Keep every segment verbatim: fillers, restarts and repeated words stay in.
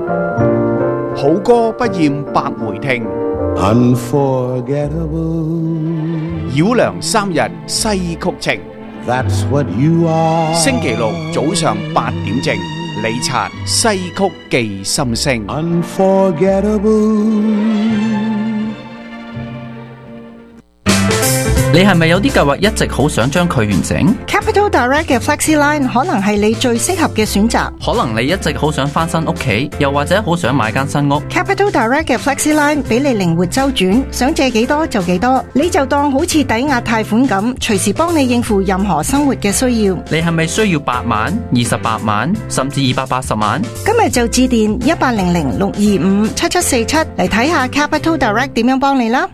好歌不厭百回聽， Unforgettable， 繞梁三日西曲情。 That's what you are。 星期六早上八點正，李察西曲記心聲。 Unforgettable。 你係咪有啲計劃一直好想將佢完成？ Capital Direct 嘅 FlexiLine 可能係你最適合嘅選擇。 可能你一直好想翻新屋企，又或者好想買間新屋。 Capital Direct 嘅 FlexiLine 俾你靈活周轉，想借幾多就幾多，你就當好似抵押貸款咁，隨時幫你應付任何生活嘅需要。 你係咪需要八萬、二十八萬，甚至二百八十萬？ 今日就致電一八零零六二五七七四七嚟睇下 Capital Direct 點樣幫你啦。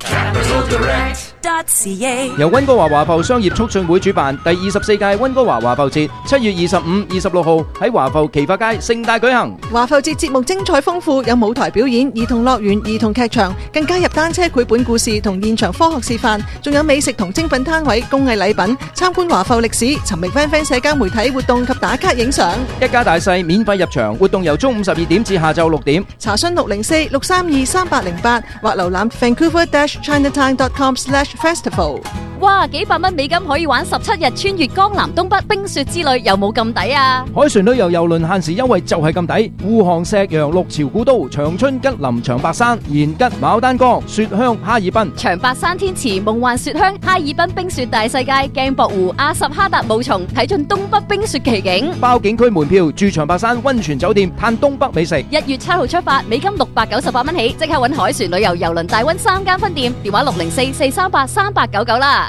由溫哥華華埠商業促進會主辦第二十四屆溫哥華華埠節，七月二十五、二十六號喺華埠奇發街盛大舉行。 華埠節節目精彩豐富，有舞台表演、兒童樂園、兒童劇場，更加入單車繪本故事同現場科學示範，仲有美食同精品攤位、工藝禮品，參觀華埠歷史，尋覓 friend friend 社交媒體活動及打卡影相。 一家大細免費入場，活動由中午十二點至下晝六點。 查詢六零四六三二三八零八或瀏覽 vancouver dash chinatown dot com slash festival。 哇！幾百蚊美金可以玩十七日穿越江南東北冰雪之旅，有冇咁抵啊？ 海船旅遊郵輪限時優惠就係咁抵，護航石洋、六朝古都、長春吉林、長白山、延吉、牡丹江、雪鄉、哈爾濱、 長白山天池、夢幻雪鄉、哈爾濱冰雪大世界、鏡泊湖、阿什哈達霧叢，睇盡東北冰雪奇景。 包景區門票，住長白山溫泉酒店，嘆東北美食。 一月七號出發，美金六百九十八蚊起，即刻搵海船旅遊郵輪大溫三間分店，電話六零四四三八三八九九啦。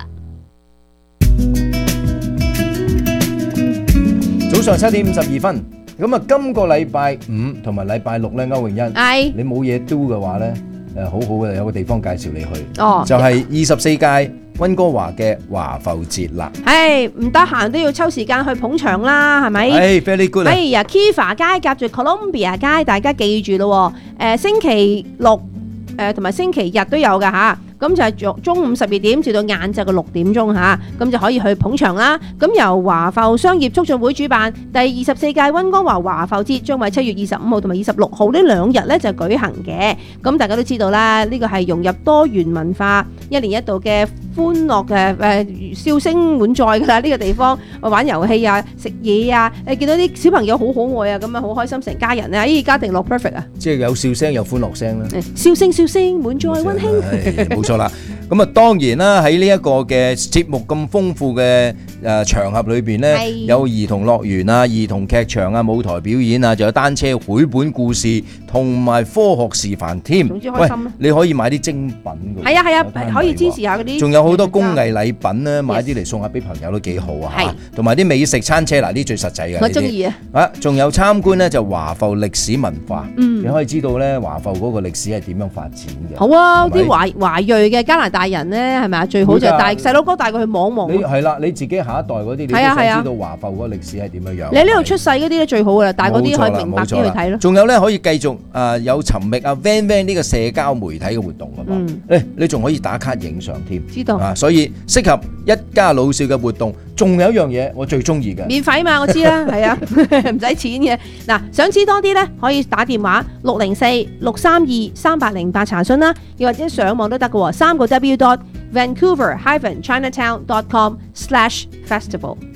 早上七點五十二分，咁啊，今個禮拜五同埋禮拜六咧，歐詠欣， 係你冇嘢 do 嘅話咧，誒，好好嘅有個地方介紹你去， 哦， 就係二十四屆溫哥華嘅華埠節啦。 係唔得閒都要抽時間去捧場啦，係咪？ 係 very good 啊！ 哎呀 Kiva 街夾住 Columbia 街，大家記住咯，誒，星期六誒同埋星期日都有噶吓。咁就係中午十二點至到晏晝嘅六點鐘嚇，咁就可以去捧場啦。咁由華埠商業促進會主辦第二十四屆溫哥華華埠節，將喺七月二十五號同埋二十六號呢兩日咧就舉行嘅。咁大家都知道啦，呢個係融入多元文化一年一度嘅歡樂嘅誒笑聲滿載㗎啦。呢個地方玩遊戲啊、食嘢啊，誒見到啲小朋友好可愛啊，咁樣好開心，成家人啊，咦家庭樂 perfect 啊！ 即係有笑聲有歡樂聲啦， 笑聲笑聲滿載溫馨。 冇錯啦，咁啊當然啦，喺呢一個嘅節目咁豐富嘅誒場合裏邊咧，有兒童樂園啊、兒童劇場啊、舞台表演啊，仲有單車繪本故事同埋科學示範添。 總之開心啦！ 你可以買啲精品㗎。係啊係啊，可以支持下嗰啲。 仲有好多工藝禮品咧，買啲嚟送下俾朋友都幾好啊嚇。同埋啲美食餐車嗱，呢最實際嘅。 我中意啊！ 啊，仲有參觀咧就華埠歷史文化， 嗯， 你可以知道咧華埠嗰個歷史係點樣發展嘅。 好啊，啲華華裔嘅加拿大人咧，係咪啊？最好就係帶細佬哥帶佢去望望。 你係啦，你自己下一代嗰啲，你都想知道華埠嗰個歷史係點樣樣。 你喺呢度出世嗰啲咧最好噶啦，帶嗰啲可以明白啲去睇咯。 仲有咧可以繼續誒有尋覓啊 Van Van 呢個社交媒體嘅活動啊嘛。誒，你仲可以打卡影相添。 知道啊，所以適合一家老少嘅活動。仲有一樣嘢我最中意嘅， 免費嘛，我知啦，係啊，唔使錢嘅。嗱，想知多啲咧，可以打電話六零四六三二三八零八查詢啦，又或者上網都得嘅喎，三個 W dot Vancouver hyphen Chinatown dot com slash festival。